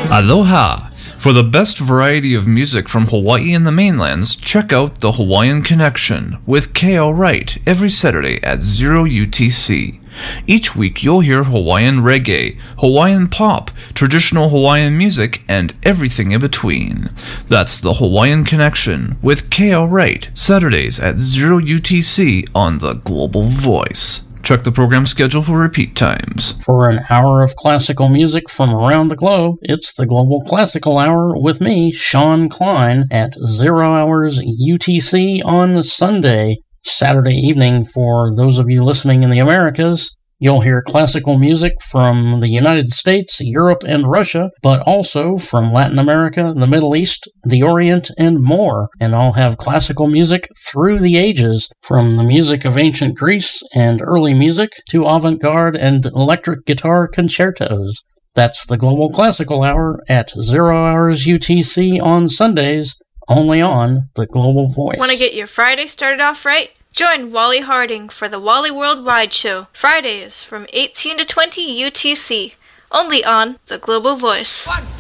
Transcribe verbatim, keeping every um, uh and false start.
Aloha! For the best variety of music from Hawaii and the mainlands, check out The Hawaiian Connection with K L Wright every Saturday at zero U T C. Each week you'll hear Hawaiian reggae, Hawaiian pop, traditional Hawaiian music, and everything in between. That's The Hawaiian Connection with K L Wright, Saturdays at zero U T C on the Global Voice. Check the program schedule for repeat times. For an hour of classical music from around the globe, it's the Global Classical Hour with me, Sean Klein, at zero hours U T C on Sunday. Saturday evening, for those of you listening in the Americas, you'll hear classical music from the United States, Europe, and Russia, but also from Latin America, the Middle East, the Orient, and more. And I'll have classical music through the ages, from the music of ancient Greece and early music to avant-garde and electric guitar concertos. That's the Global Classical Hour at zero hours U T C on Sundays, only on the Global Voice. Want to get your Friday started off right? Join Wally Harding for the Wally Worldwide Show, Fridays from eighteen to twenty U T C, only on the Global Voice. One,